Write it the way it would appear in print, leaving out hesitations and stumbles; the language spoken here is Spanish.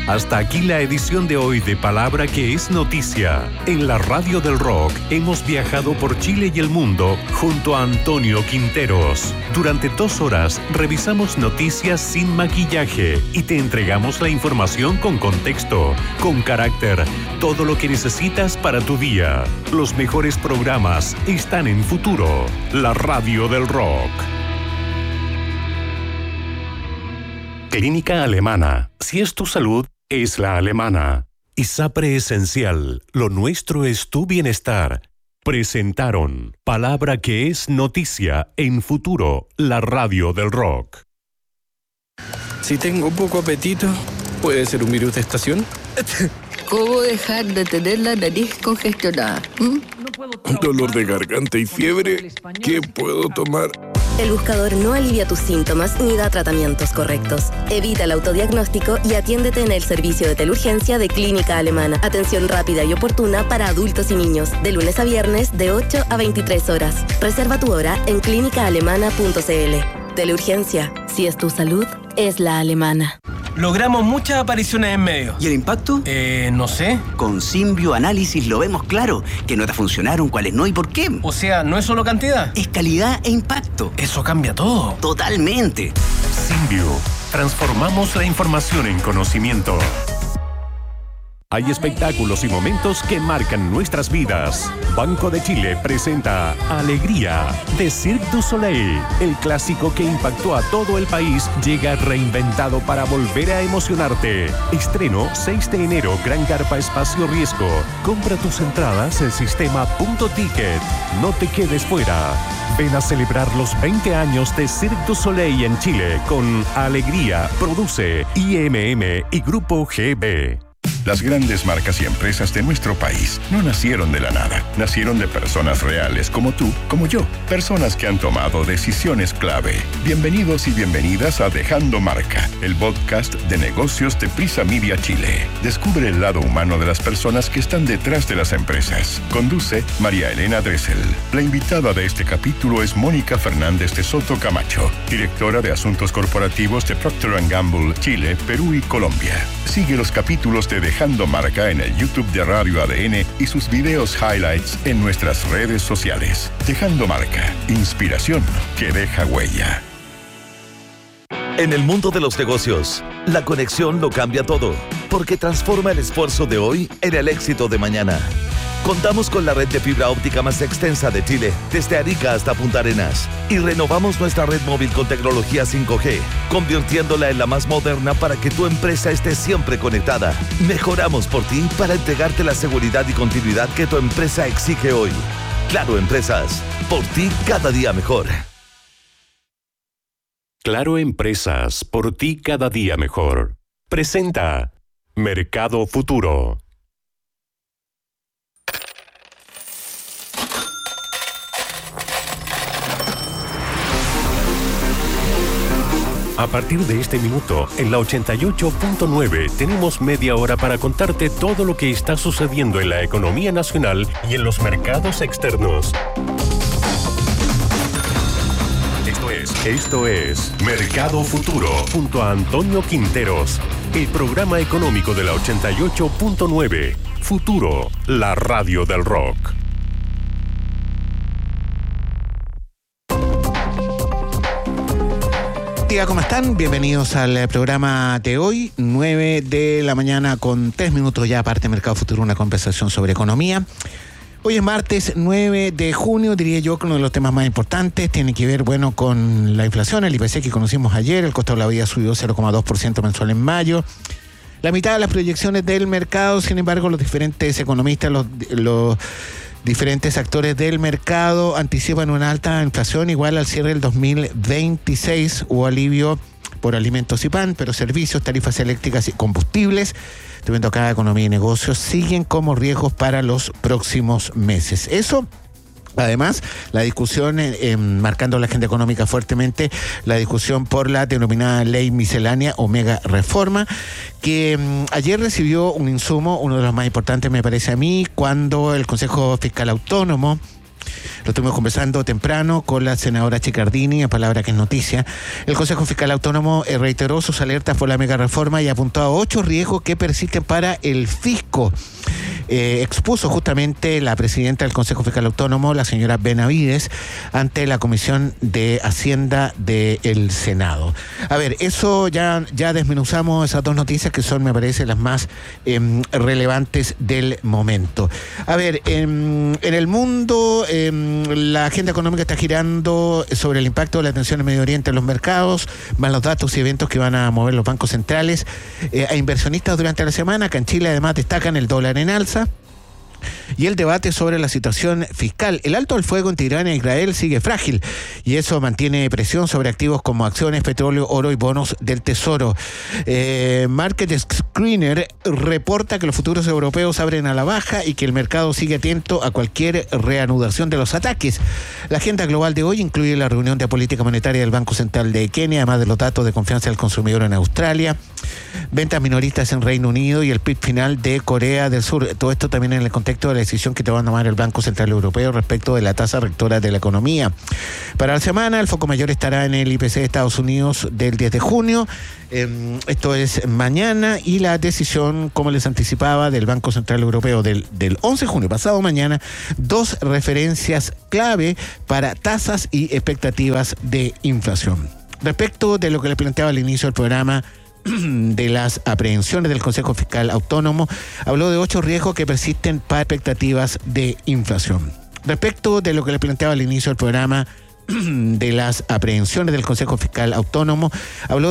Hasta aquí la edición de hoy de Palabra que es Noticia. En la Radio del Rock hemos viajado por Chile y el mundo junto a Antonio Quinteros. Durante 2 horas revisamos noticias sin maquillaje y te entregamos la información con contexto, con carácter, todo lo que necesitas para tu día. Los mejores programas están en Futuro, la Radio del Rock. Clínica Alemana. Si es tu salud, es la alemana. ISAPRE Esencial. Lo nuestro es tu bienestar. Presentaron Palabra que es Noticia en Futuro, la Radio del Rock. Si tengo poco apetito, ¿puede ser un virus de estación? ¿Cómo dejar de tener la nariz congestionada? Dolor de garganta y fiebre. ¿Qué puedo tomar? El buscador no alivia tus síntomas ni da tratamientos correctos. Evita el autodiagnóstico y atiéndete en el servicio de teleurgencia de Clínica Alemana. Atención rápida y oportuna para adultos y niños, de lunes a viernes de 8 a 23 horas. Reserva tu hora en clínicaalemana.cl. Teleurgencia, si es tu salud, es la alemana. Logramos muchas apariciones en medios. ¿Y el impacto? No sé. Con Symbio Análisis lo vemos claro. ¿Qué notas funcionaron, cuáles no y por qué? O sea, no es solo cantidad. Es calidad e impacto. Eso cambia todo. Totalmente. Symbio. Transformamos la información en conocimiento. Hay espectáculos y momentos que marcan nuestras vidas. Banco de Chile presenta Alegría de Cirque du Soleil. El clásico que impactó a todo el país llega reinventado para volver a emocionarte. Estreno 6 de enero, Gran Carpa Espacio Riesgo. Compra tus entradas en sistema.ticket. No te quedes fuera. Ven a celebrar los 20 años de Cirque du Soleil en Chile con Alegría. Produce IMM y Grupo GB. Las grandes marcas y empresas de nuestro país no nacieron de la nada. Nacieron de personas reales como tú, como yo. Personas que han tomado decisiones clave. Bienvenidos y bienvenidas a Dejando Marca, el podcast de negocios de Prisa Media Chile. Descubre el lado humano de las personas que están detrás de las empresas. Conduce María Elena Dressel. La invitada de este capítulo es Mónica Fernández de Soto Camacho, directora de Asuntos Corporativos de Procter & Gamble, Chile, Perú y Colombia. Sigue los capítulos de Dejando Marca en el YouTube de Radio ADN y sus videos highlights en nuestras redes sociales. Dejando Marca, inspiración que deja huella. En el mundo de los negocios, la conexión lo cambia todo, porque transforma el esfuerzo de hoy en el éxito de mañana. Contamos con la red de fibra óptica más extensa de Chile, desde Arica hasta Punta Arenas, y renovamos nuestra red móvil con tecnología 5G, convirtiéndola en la más moderna para que tu empresa esté siempre conectada. Mejoramos por ti para entregarte la seguridad y continuidad que tu empresa exige hoy. Claro Empresas, por ti cada día mejor. Claro Empresas, por ti cada día mejor. Presenta Mercado Futuro. A partir de este minuto, en la 88.9, tenemos media hora para contarte todo lo que está sucediendo en la economía nacional y en los mercados externos. Esto es Mercado Futuro, junto a Antonio Quinteros, el programa económico de la 88.9. Futuro, la radio del rock. ¿Cómo están? Bienvenidos al programa de hoy, 9 de la mañana con 3 minutos ya, parte Mercado Futuro, una conversación sobre economía. Hoy es martes 9 de junio, diría yo que uno de los temas más importantes tiene que ver, con la inflación, el IPC que conocimos ayer. El costo de la vida subió 0,2% mensual en mayo. La mitad de las proyecciones del mercado, sin embargo, los diferentes economistas, los diferentes actores del mercado anticipan una alta inflación igual al cierre del 2026. Hubo alivio por alimentos y pan, pero servicios, tarifas eléctricas y combustibles, viendo acá economía y negocios, siguen como riesgos para los próximos meses. Eso, además, la discusión, marcando la agenda económica fuertemente, la discusión por la denominada ley miscelánea o mega reforma, que ayer recibió un insumo, uno de los más importantes me parece a mí, cuando el Consejo Fiscal Autónomo Lo estuvimos conversando temprano con la senadora Chicardini, en palabra que es noticia. El Consejo Fiscal Autónomo reiteró sus alertas por la mega reforma y apuntó a 8 riesgos que persisten para el fisco. Expuso justamente la presidenta del Consejo Fiscal Autónomo, la señora Benavides, ante la Comisión de Hacienda del Senado. A ver, eso ya desmenuzamos esas dos noticias que son, me parece, las más relevantes del momento. A ver, en el mundo, la agenda económica está girando sobre el impacto de la tensión en Medio Oriente en los mercados, más los datos y eventos que van a mover los bancos centrales a inversionistas durante la semana. Acá en Chile, además, destacan el dólar en alza y el debate sobre la situación fiscal. El alto al fuego entre Irán e Israel sigue frágil y eso mantiene presión sobre activos como acciones, petróleo, oro y bonos del Tesoro. Market Screener reporta que los futuros europeos abren a la baja y que el mercado sigue atento a cualquier reanudación de los ataques. La agenda global de hoy incluye la reunión de política monetaria del Banco Central de Kenia, además de los datos de confianza del consumidor en Australia, ventas minoristas en Reino Unido y el PIB final de Corea del Sur. Todo esto también en el contexto de la decisión que te va a tomar el Banco Central Europeo respecto de la tasa rectora de la economía. Para la semana, el foco mayor estará en el IPC de Estados Unidos del 10 de junio. Esto es mañana, y la decisión, como les anticipaba, del Banco Central Europeo del 11 de junio, pasado mañana, 2 referencias clave para tasas y expectativas de inflación. Respecto de lo que les planteaba al inicio del programa, de las aprehensiones del Consejo Fiscal Autónomo, habló de 8 riesgos que persisten para expectativas de inflación. Respecto de lo que le planteaba al inicio del programa, de las aprehensiones del Consejo Fiscal Autónomo, habló